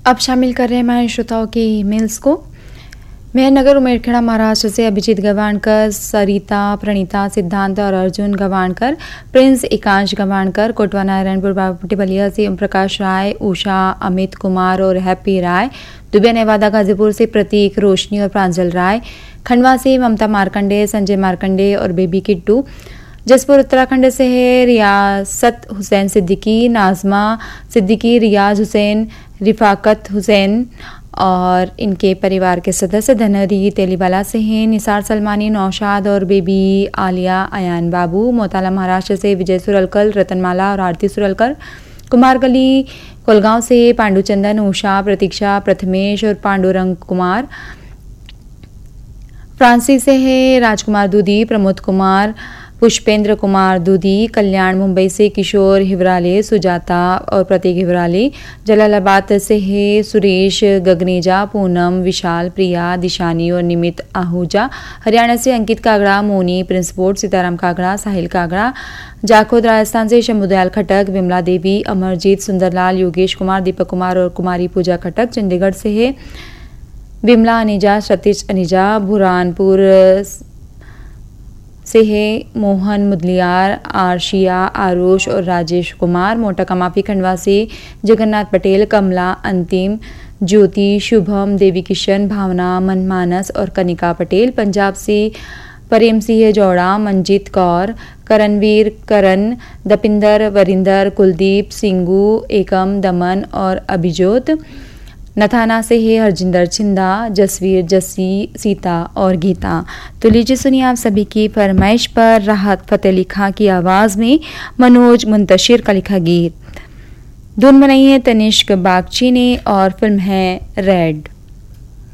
अब शामिल कर रहे हैं हमारे श्रोताओं के ईमेल्स को। मेहरनगर उमेरखेड़ा महाराष्ट्र से अभिजीत गवाणकर, सरिता, प्रणीता, सिद्धांत और अर्जुन गवाणकर, प्रिंस एकांश गवाणकर, कोटवा नारायणपुर बाबूपट्टी बलिया से ओम प्रकाश राय, उषा, अमित कुमार और हैप्पी राय, दुबिया नेवादा गाजीपुर से प्रतीक, रोशनी और प्रांजल राय, खंडवा से ममता मार्कंडे, संजय मार्कंडे और बेबी किट्टू, जसपुर उत्तराखंड से है रियासत हुसैन सिद्दीकी, नाजमा सिद्दीकी, रियाज हुसैन, रिफाकत हुसैन और इनके परिवार के सदस्य। धनरी तेलीवाला से हैं निसार सलमानी, नौशाद और बेबी आलिया, अयान बाबू। मोताला महाराष्ट्र से विजय सुरलकर, रतनमाला और आरती सुरलकर। कुमारगली कोलगांव से पांडुचंदन, उषा, प्रतीक्षा, प्रथमेश और पांडुरंग कुमार। फ्रांसी से है राजकुमार दूधी, प्रमोद कुमार, पुष्पेंद्र कुमार दूधी। कल्याण मुंबई से किशोर हिवराले, सुजाता और प्रतीक हिवराले। जलालाबाद से है सुरेश गगनेजा, पूनम, विशाल, प्रिया, दिशानी और निमित आहूजा। हरियाणा से अंकित कागड़ा, मोनी, प्रिंस बोर्ड, सीताराम कागड़ा, साहिल कागड़ा। जाखोद राजस्थान से शंभुदयाल खटक, विमला देवी, अमरजीत, सुंदरलाल, योगेश कुमार, दीपक कुमार और कुमारी पूजा खटक। चंडीगढ़ से है विमला अनिजा, सतीश अनिजा। बुरहानपुर से है मोहन मुदलियार, आरशिया, आरुष और राजेश कुमार। मोटा कमापी खंडवा से जगन्नाथ पटेल, कमला, अंतिम, ज्योति, शुभम, देवी किशन, भावना, मनमानस और कनिका पटेल। पंजाब से प्रेम सिंह जौड़ा, मंजीत कौर, करणवीर, करण, दपिंदर, वरिंदर, कुलदीप, सिंगू, एकम, दमन और अभिजोत। नथाना से है हरजिंदर छिंदा, जसवीर, जस्सी, सीता और गीता। तो लीजिए सुनिए आप सभी की फरमाइश पर राहत फतेह अली खां की आवाज़ में मनोज मुंतशिर का लिखा गीत। धुन बनाई है तनिष्क बागची ने और फिल्म है रेड।